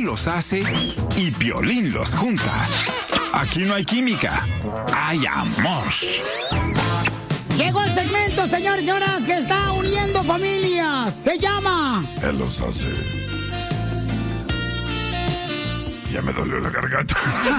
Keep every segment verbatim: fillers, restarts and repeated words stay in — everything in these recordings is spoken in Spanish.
los hace y Piolín los junta. Aquí no hay química, hay amor. Llegó el segmento, señores y señoras, que está uniendo familias. Se llama... Él los hace. Ya me dolió la garganta.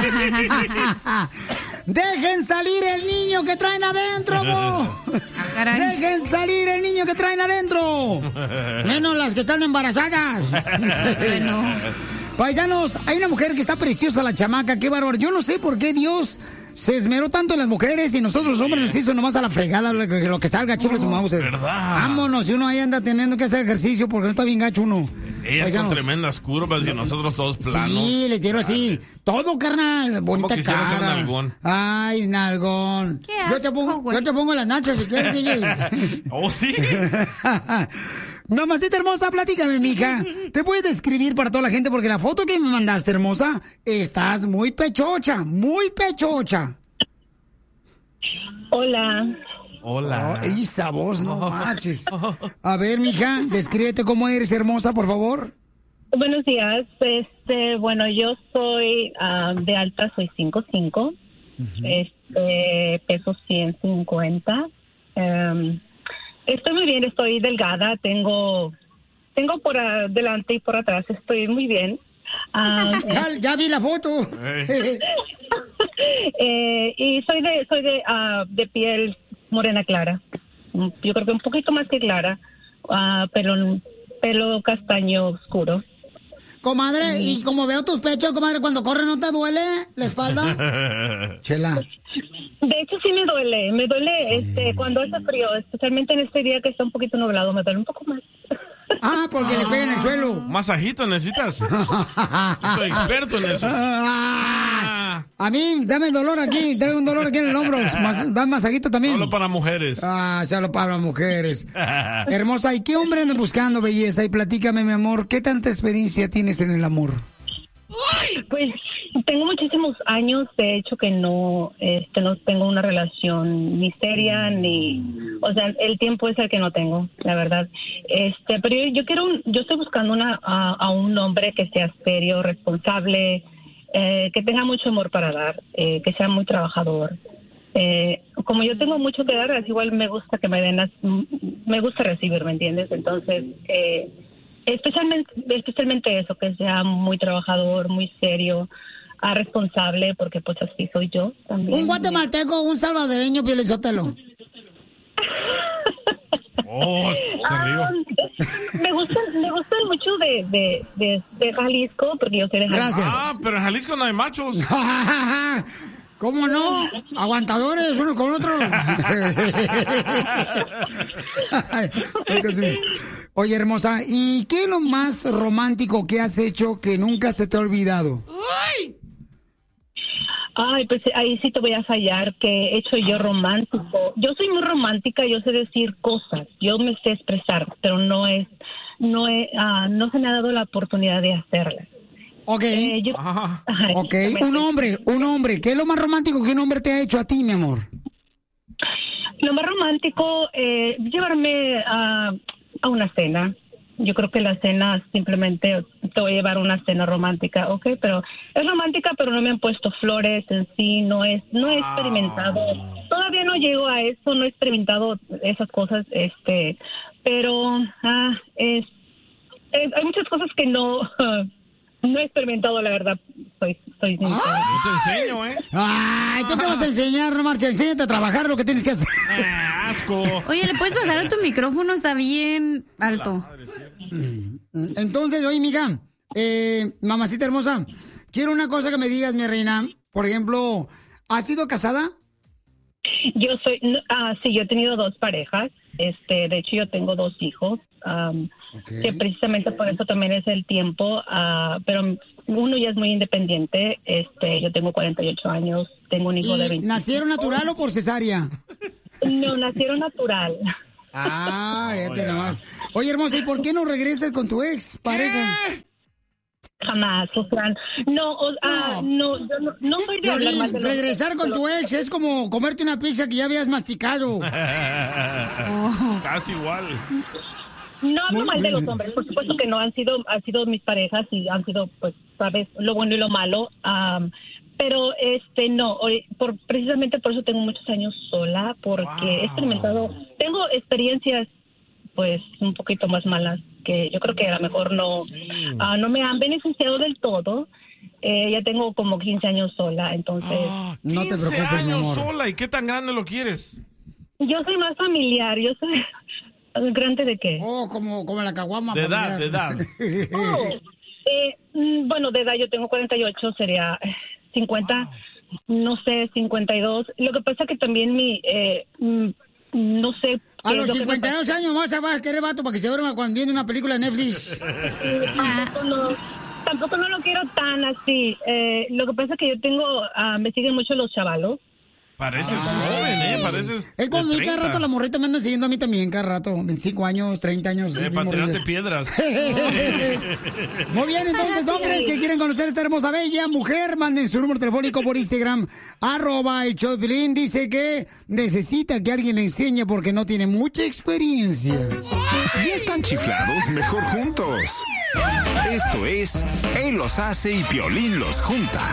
¡Dejen salir el niño que traen adentro, bo! ¡Dejen salir el niño que traen adentro! Menos las que están embarazadas. Bueno. Paisanos, hay una mujer que está preciosa, la chamaca, qué bárbaro. Yo no sé por qué Dios se esmeró tanto en las mujeres y nosotros los hombres nos hizo nomás a la fregada lo que, lo que salga, chifle su mouse. ¿Verdad? Vámonos, si uno ahí anda teniendo que hacer ejercicio porque no está bien gacho uno. Ellas Paisanos. con tremendas curvas y nosotros todos planos. Sí, le tiro así. Todo, carnal. Bonita quisiera ser cara. nalgón? Ay, nalgón. ¿Qué Yo te asco, pongo, güey? yo te pongo las nachas si quieres, D J. ¿Oh, sí? Mamacita hermosa, platícame, mija. ¿Te puedes describir para toda la gente? Porque la foto que me mandaste, hermosa, estás muy pechocha, muy pechocha. Hola. Hola. Oh, esa voz, no marches. A ver, mija, descríbete cómo eres, hermosa, por favor. Buenos días. Este, bueno, yo soy um, de alta, soy cinco cinco. Uh-huh. Este, peso ciento cincuenta. Um, estoy muy bien, estoy delgada, tengo tengo por delante y por atrás, estoy muy bien. Um, ya, ya vi la foto. eh, y soy de soy de uh, de piel morena clara. Yo creo que un poquito más que clara, uh, pero pelo castaño oscuro. Comadre, y como veo tus pechos, comadre, cuando corre, ¿no te duele la espalda? Chela. De hecho, sí me duele. Me duele sí. este cuando hace frío, especialmente en este día que está un poquito nublado, me duele un poco más. Ah, porque ah, le pega en el suelo. ¿Masajito necesitas? Soy experto en eso. Ah, a mí, dame dolor aquí, dame un dolor aquí en el hombro. Mas, dame masajito también. Solo para mujeres. Ah, solo para mujeres. Hermosa, ¿y qué hombre andas buscando, belleza? Y platícame, mi amor, ¿qué tanta experiencia tienes en el amor? Pues tengo muchísimos años, de hecho, que no, este, no tengo una relación ni seria, ni, o sea, el tiempo es el que no tengo, la verdad. Este, pero yo, yo quiero, un, yo estoy buscando una, a, a un hombre que sea serio, responsable, eh, que tenga mucho amor para dar, eh, que sea muy trabajador. Eh, como yo tengo mucho que dar, es igual me gusta que me den, las, me gusta recibir, ¿me entiendes? Entonces, eh, especialmente, especialmente eso, que sea muy trabajador, muy serio, ah, responsable, porque pues así soy yo también. Un guatemalteco, un salvadoreño, Pielizotelo. Oh, se rió. Um, me gustan, me gustan mucho de, de, de, de Jalisco, porque yo soy de Jalisco. Gracias. Ah, pero en Jalisco no hay machos. ¿Cómo no? Aguantadores uno con otro. Oye, hermosa, ¿y qué es lo más romántico que has hecho que nunca se te ha olvidado? Ay, pues ahí sí te voy a fallar, que he hecho yo romántico. Yo soy muy romántica, yo sé decir cosas, yo me sé expresar, pero no es, no es, uh, no se me ha dado la oportunidad de hacerlas. Ok, eh, yo, ajá. Ok, un hombre, un hombre, ¿qué es lo más romántico que un hombre te ha hecho a ti, mi amor? Lo más romántico, eh, llevarme a, a una cena. Yo creo que la cena simplemente te voy a llevar a una cena romántica, ok, pero es romántica, pero no me han puesto flores en sí, no es, no he experimentado, todavía no llego a eso, no he experimentado esas cosas, este, pero ah, es, es, hay muchas cosas que no, no he experimentado, la verdad, soy, soy sincera. Yo te enseño, ¿eh? Ay, ¿tú qué vas a enseñar, no marcha? Enséñate a trabajar lo que tienes que hacer. Ah, asco. Oye, ¿le puedes bajar a tu micrófono? Está bien alto. Entonces, oye, mija, eh, mamacita hermosa, quiero una cosa que me digas, mi reina. Por ejemplo, ¿has sido casada? Yo soy, no, ah, sí, yo he tenido dos parejas. Este, de hecho, yo tengo dos hijos. Um, okay. Que precisamente por eso también es el tiempo. Uh, pero uno ya es muy independiente. Este, yo tengo cuarenta y ocho años. Tengo un hijo de veinte. ¿Nacieron natural o por cesárea? No, nacieron natural. Ah, fíjate nomás. Oye, hermosa, ¿y por qué no regresas con tu ex pareja? Jamás, Sufran. No, uh, no, no, yo no, no soy de hablar mal de los regresar con tu ex es como comerte una pizza que ya habías masticado. Oh. Casi igual. No hablo mal de los hombres, por supuesto que no, han sido han sido mis parejas y han sido, pues, sabes, lo bueno y lo malo. Um, pero, este, no, hoy, por, precisamente por eso tengo muchos años sola, porque wow. he experimentado, tengo experiencias, pues, un poquito más malas, que yo creo que a lo mejor no, sí. uh, no me han beneficiado del todo. Eh, ya tengo como quince años sola, entonces... Oh, no te preocupes, años mi amor. sola, ¿y qué tan grande lo quieres? Yo soy más familiar, yo soy... ¿Grande de qué? Oh, como, como la caguama de familiar. edad, de edad. Oh, eh, bueno, de edad yo tengo cuarenta y ocho, sería cincuenta, wow. no sé, cincuenta y dos. Lo que pasa que también mi... Eh, no sé... A los cincuenta y dos años más vas a querer vato para que se duerma cuando viene una película de Netflix. Eh, tampoco, no, tampoco no lo quiero tan así. Eh, lo que pasa es que yo tengo... Uh, me siguen mucho los chavalos. Pareces ah, joven, ¿eh? Pareces. Es como cada rato la morrita me anda siguiendo a mí también, cada rato. veinticinco años, treinta años. Eh, para tirarte piedras. Muy bien, entonces, hombres que quieren conocer esta hermosa bella mujer, manden su número telefónico por Instagram, arroba el show de Piolín. Dice que necesita que alguien le enseñe porque no tiene mucha experiencia. Si ya están chiflados, mejor juntos. Esto es Él los hace y Piolín los junta.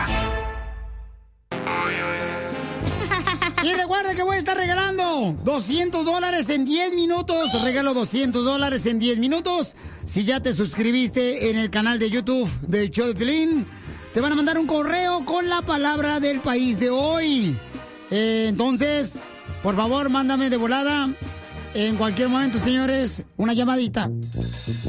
Y recuerda que voy a estar regalando doscientos dólares en diez minutos. Regalo doscientos dólares en diez minutos. Si ya te suscribiste en el canal de YouTube del Show de Piolín, te van a mandar un correo con la palabra del país de hoy. Eh, entonces, por favor, mándame de volada en cualquier momento, señores, una llamadita.